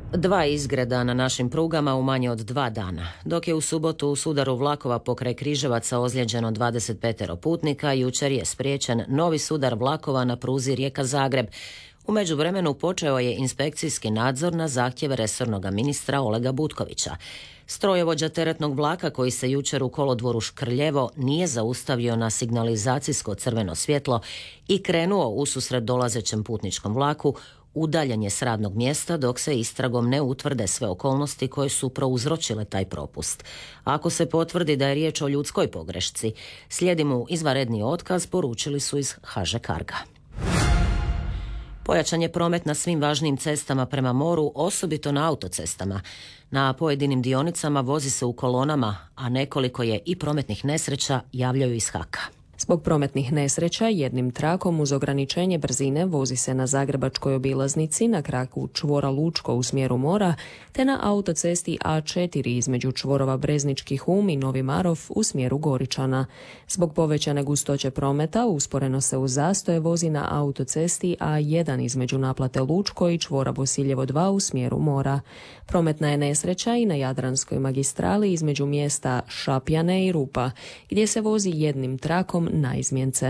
2 izgreda na našim prugama u manje od 2 dana. Dok je u subotu u sudaru vlakova pokraj Križevaca ozlijeđeno 25 putnika, jučer je spriječen novi sudar vlakova na pruzi Rijeka-Zagreb. U međuvremenu počeo je inspekcijski nadzor na zahtjev resornog ministra Olega Butkovića. Strojovođa teretnog vlaka koji se jučer u kolodvoru Škrljevo nije zaustavio na signalizacijsko crveno svjetlo i krenuo ususret dolazećem putničkom vlaku, udaljen je s radnog mjesta dok se istragom ne utvrde sve okolnosti koje su prouzročile taj propust. Ako se potvrdi da je riječ o ljudskoj pogrešci, slijedi mu izvanredni otkaz, poručili su iz HŽ Carga. Pojačan je promet na svim važnim cestama prema moru, osobito na autocestama. Na pojedinim dionicama vozi se u kolonama, a nekoliko je i prometnih nesreća, javljaju iz HAK-a. Zbog prometnih nesreća jednim trakom uz ograničenje brzine vozi se na Zagrebačkoj obilaznici na kraku čvora Lučko u smjeru mora, te na autocesti A4 između čvorova Breznički Hum i Novi Marof u smjeru Goričana. Zbog povećane gustoće prometa usporeno se uz zastoje vozi na autocesti A1 između naplate Lučko i čvora Bosiljevo 2 u smjeru mora. Prometna je nesreća i na Jadranskoj magistrali između mjesta Šapjane i Rupa, gdje se vozi jednim trakom na izmjence.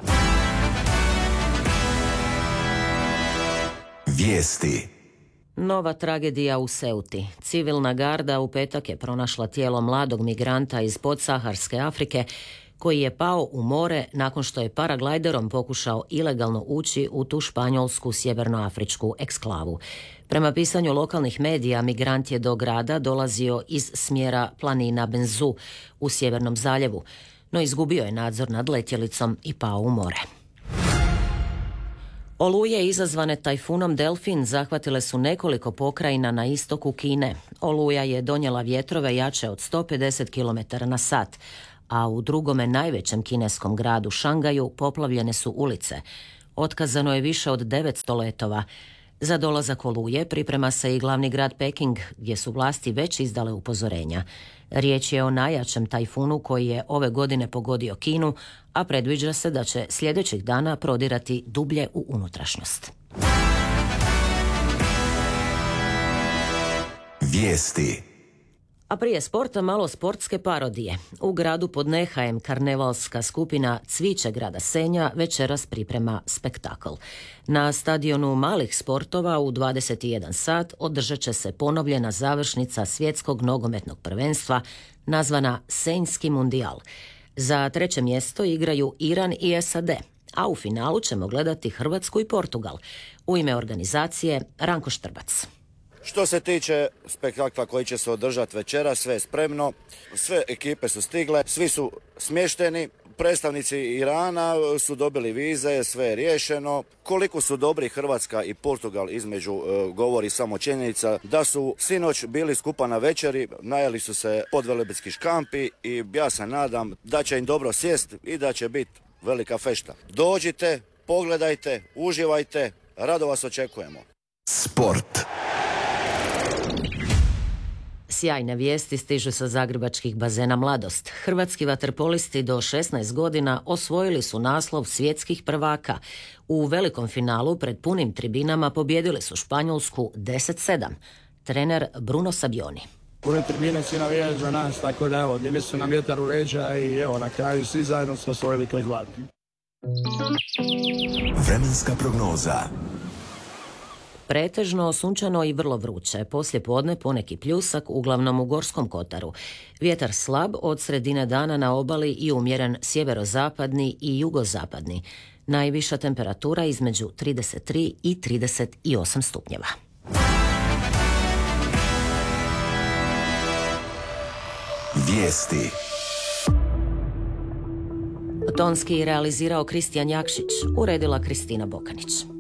Vijesti. Nova tragedija u Ceuti. Civilna garda u petak je pronašla tijelo mladog migranta iz podsaharske Afrike koji je pao u more nakon što je paraglajderom pokušao ilegalno ući u tu španjolsku sjevernoafričku eksklavu. Prema pisanju lokalnih medija, migrant je do grada dolazio iz smjera planina Benzu u Sjevernom zaljevu, no izgubio je nadzor nad letjelicom i pao u more. Oluje izazvane tajfunom Delfin zahvatile su nekoliko pokrajina na istoku Kine. Oluja je donijela vjetrove jače od 150 km/h, a u drugome najvećem kineskom gradu Šangaju poplavljene su ulice. Otkazano je više od 900 letova. Za dolazak oluje priprema se i glavni grad Peking, gdje su vlasti već izdale upozorenja. Riječ je o najjačem tajfunu koji je ove godine pogodio Kinu, a predviđa se da će sljedećih dana prodirati dublje u unutrašnjost. Vijesti. A prije sporta malo sportske parodije. U gradu pod Nehajem karnevalska skupina Cviće grada Senja večeras priprema spektakl. Na stadionu malih sportova u 21 sat održat će se ponovljena završnica svjetskog nogometnog prvenstva nazvana Senjski mundijal. Za 3. mjesto igraju Iran i SAD, a u finalu ćemo gledati Hrvatsku i Portugal. U ime organizacije Ranko Štrbac. Što se tiče spektakla koji će se održati večera, sve je spremno, sve ekipe su stigle, svi su smješteni, predstavnici Irana su dobili vize, sve je riješeno. Koliko su dobri Hrvatska i Portugal između govori samo činjenica da su sinoć bili skupa na večeri, najeli su se podvelebitski škampi i ja se nadam da će im dobro sjest i da će biti velika fešta. Dođite, pogledajte, uživajte, rado vas očekujemo. Sport. Sjajne vijesti stižu sa zagrebačkih bazena Mladost. Hrvatski vaterpolisti do 16 godina osvojili su naslov svjetskih prvaka. U velikom finalu pred punim tribinama pobijedili su Španjolsku 10-7. Trener Bruno Sabbioni. Pune tribine svi navijaju za nas, tako da evo, bili su nam vjetar u leđa i evo, na kraju svi zajedno smo osvojili klej zlatni. Vremenska prognoza. Pretežno sunčano i vrlo vruće. Poslije podne poneki pljusak, uglavnom u Gorskom kotaru. Vjetar slab od sredine dana na obali i umjeren sjeverozapadni i jugozapadni. Najviša temperatura između 33 i 38 stupnjeva. Vijesti. Tonski realizirao Kristijan Jakšić, uredila Kristina Bokanić.